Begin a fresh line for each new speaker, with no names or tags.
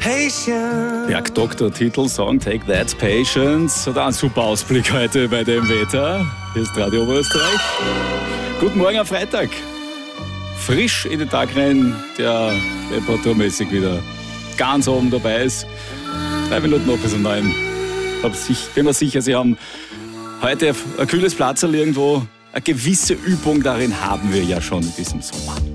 Bergdoktor Titelsong Take That Patience. Hat auch einen super Ausblick heute bei dem Wetter. Hier ist Radio Oberösterreich. Guten Morgen am Freitag. Frisch in den Tag rein, der temperaturmäßig wieder ganz oben dabei ist. 3 Minuten noch bis um 9. Bin mir sicher, Sie haben heute ein kühles Platzerl irgendwo. Eine gewisse Übung darin haben wir ja schon in diesem Sommer.